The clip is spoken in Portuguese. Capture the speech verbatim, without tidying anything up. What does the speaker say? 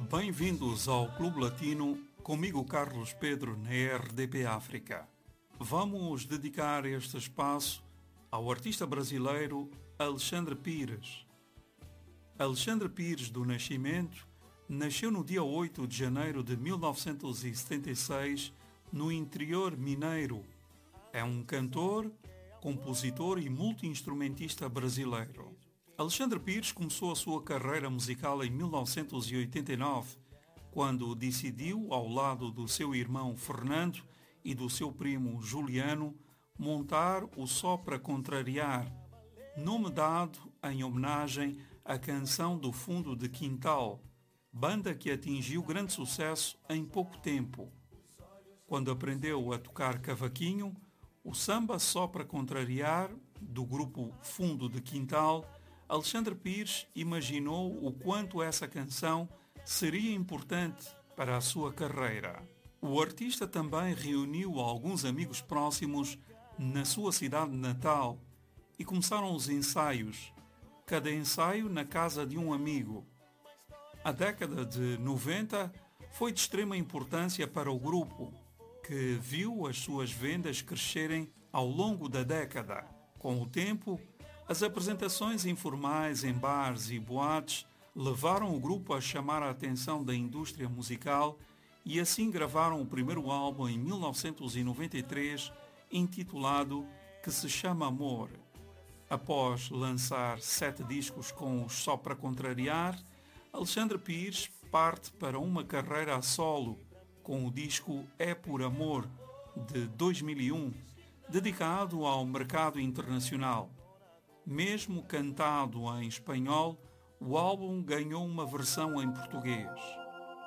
Bem-vindos ao Clube Latino, comigo Carlos Pedro na R D P África. Vamos dedicar este espaço ao artista brasileiro Alexandre Pires. Alexandre Pires do Nascimento nasceu no dia oito de janeiro de mil novecentos e setenta e seis no interior mineiro. É um cantor, compositor e multi-instrumentista brasileiro. Alexandre Pires começou a sua carreira musical em mil novecentos e oitenta e nove, quando decidiu, ao lado do seu irmão Fernando e do seu primo Juliano, montar o Só Pra Contrariar, nome dado em homenagem à canção do Fundo de Quintal, banda que atingiu grande sucesso em pouco tempo. Quando aprendeu a tocar cavaquinho, o samba Só Pra Contrariar, do grupo Fundo de Quintal, Alexandre Pires imaginou o quanto essa canção seria importante para a sua carreira. O artista também reuniu alguns amigos próximos na sua cidade natal e começaram os ensaios, cada ensaio na casa de um amigo. A década de noventa foi de extrema importância para o grupo, que viu as suas vendas crescerem ao longo da década. Com o tempo, as apresentações informais em bares e boates levaram o grupo a chamar a atenção da indústria musical e assim gravaram o primeiro álbum em mil novecentos e noventa e três, intitulado Que Se Chama Amor. Após lançar sete discos com os Só Pra Contrariar, Alexandre Pires parte para uma carreira a solo com o disco É Por Amor, de dois mil e um, dedicado ao mercado internacional. Mesmo cantado em espanhol, o álbum ganhou uma versão em português.